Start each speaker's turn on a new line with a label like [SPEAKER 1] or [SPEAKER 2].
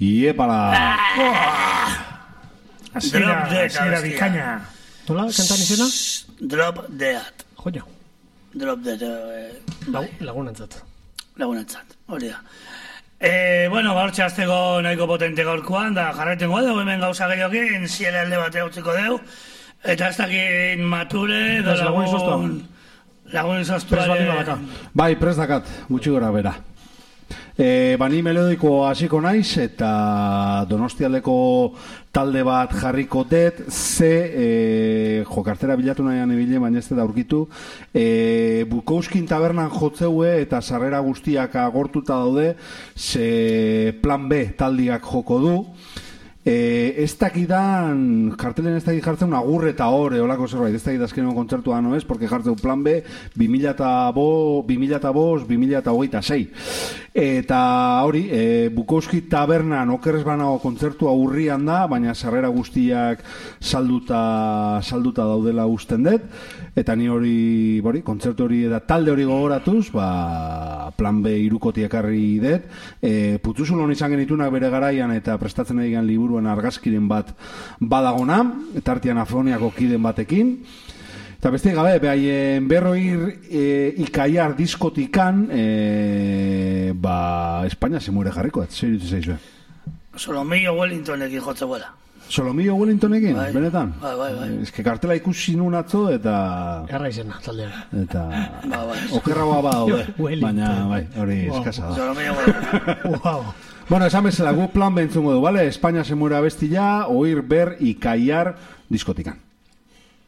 [SPEAKER 1] Iepala!
[SPEAKER 2] Asira bikaina.
[SPEAKER 3] Nola, kantan izena?
[SPEAKER 2] Drop Dead.
[SPEAKER 3] Joia.
[SPEAKER 2] Drop Dead.
[SPEAKER 3] Lagunentzat.
[SPEAKER 2] Lagunentzat, hori da. Bueno, hortxe azteko nahiko potente gaurkoan, da jarraiten dugu hemen gauza gehiokin, ziele alde batea utziko dugu, eta ez dakit mature, lagun izoztuaren...
[SPEAKER 1] Bai, prest dakat, gutxi gora bera. Bani melodiko hasiko naiz eta Donostialdeko talde bat jarriko dut jokartera bilatu nahian ebile baina ez da aurkitu Bukouskin tabernan jotzeue eta sarrera guztiak agortuta daude ze plan B taldiak joko du ez dakidan kartelen ez dakit jartzen agur eta hor eolako zerbait, ez dakit azkeneko kontzertua no ez, porque jartzen plan B 2005-2026 eta hori Bukowski tabernan okerrez banago kontzertua urrian da, baina sarrera guztiak salduta daudela usten dut, eta ni hori kontzertu hori eta talde hori gogoratuz plan B irukotiak harri dut Putzuzulon izan genitunak bere garaian eta prestatzen egian liburu argazkiren bat badagona, eta artean Afroniako kiden batekin. Eta beste gabe, behaien berroir ikaiar diskotikan, España se muere jarriko, zer dut zaizue?
[SPEAKER 2] Solomillo Wellingtonekin jotze buela.
[SPEAKER 1] Solomillo Wellingtonekin, benetan?
[SPEAKER 2] Bai.
[SPEAKER 1] Ez que kartela ikusi nun atzo, eta...
[SPEAKER 3] Erra izena, taldean.
[SPEAKER 1] Eta... Okerragoa badaude, baina, hori eskasa da.
[SPEAKER 2] Solomillo Wellington.
[SPEAKER 3] Wow.
[SPEAKER 1] Bueno, esan bezala, gu plan bentzungo du, ¿vale? España se muere abestila, oír, ver y callar diskotikan.